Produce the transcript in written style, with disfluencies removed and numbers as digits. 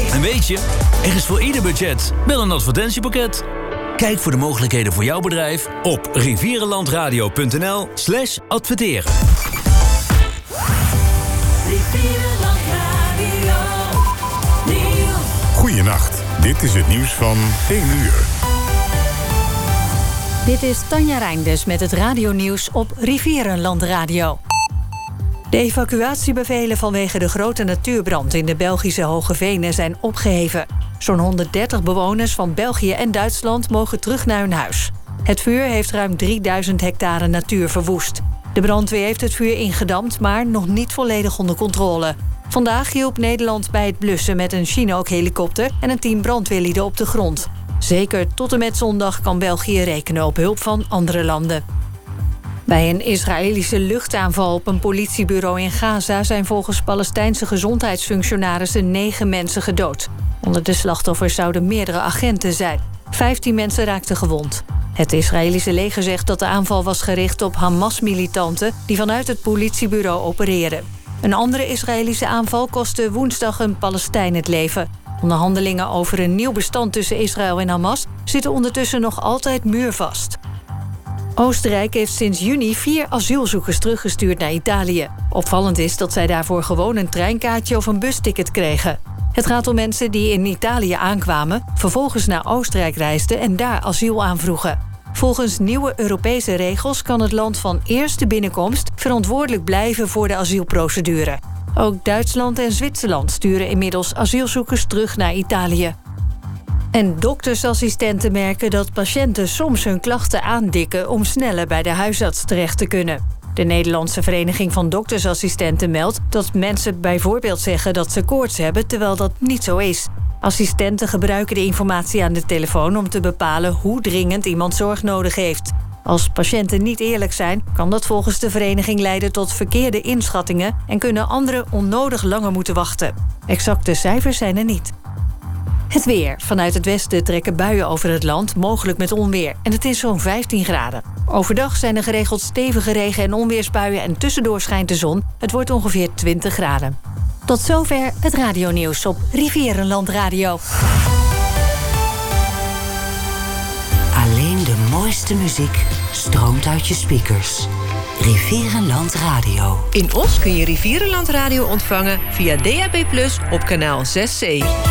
En weet je, er is voor ieder budget wel een advertentiepakket. Kijk voor de mogelijkheden voor jouw bedrijf op rivierenlandradio.nl/adverteren. Goeienacht, dit is het nieuws van 1 uur. Dit is Tanja Reinders met het radionieuws op Rivierenland Radio. De evacuatiebevelen vanwege de grote natuurbrand in de Belgische Hoge Venen zijn opgeheven. Zo'n 130 bewoners van België en Duitsland mogen terug naar hun huis. Het vuur heeft ruim 3000 hectare natuur verwoest. De brandweer heeft het vuur ingedamd, maar nog niet volledig onder controle. Vandaag hielp Nederland bij het blussen met een Chinook-helikopter en een team brandweerlieden op de grond. Zeker tot en met zondag kan België rekenen op hulp van andere landen. Bij een Israëlische luchtaanval op een politiebureau in Gaza zijn volgens Palestijnse gezondheidsfunctionarissen 9 mensen gedood. Onder de slachtoffers zouden meerdere agenten zijn. 15 mensen raakten gewond. Het Israëlische leger zegt dat de aanval was gericht op Hamas-militanten die vanuit het politiebureau opereren. Een andere Israëlische aanval kostte woensdag een Palestijn het leven. Onderhandelingen over een nieuw bestand tussen Israël en Hamas zitten ondertussen nog altijd muurvast. Oostenrijk heeft sinds juni 4 asielzoekers teruggestuurd naar Italië. Opvallend is dat zij daarvoor gewoon een treinkaartje of een busticket kregen. Het gaat om mensen die in Italië aankwamen, vervolgens naar Oostenrijk reisden en daar asiel aanvroegen. Volgens nieuwe Europese regels kan het land van eerste binnenkomst verantwoordelijk blijven voor de asielprocedure. Ook Duitsland en Zwitserland sturen inmiddels asielzoekers terug naar Italië. En doktersassistenten merken dat patiënten soms hun klachten aandikken om sneller bij de huisarts terecht te kunnen. De Nederlandse Vereniging van Doktersassistenten meldt dat mensen bijvoorbeeld zeggen dat ze koorts hebben, terwijl dat niet zo is. Assistenten gebruiken de informatie aan de telefoon om te bepalen hoe dringend iemand zorg nodig heeft. Als patiënten niet eerlijk zijn, kan dat volgens de vereniging leiden tot verkeerde inschattingen en kunnen anderen onnodig langer moeten wachten. Exacte cijfers zijn er niet. Het weer. Vanuit het westen trekken buien over het land, mogelijk met onweer. En het is zo'n 15 graden. Overdag zijn er geregeld stevige regen- en onweersbuien en tussendoor schijnt de zon. Het wordt ongeveer 20 graden. Tot zover het radionieuws op Rivierenland Radio. Alleen de mooiste muziek stroomt uit je speakers. Rivierenland Radio. In Os kun je Rivierenland Radio ontvangen via DAB+ op kanaal 6C.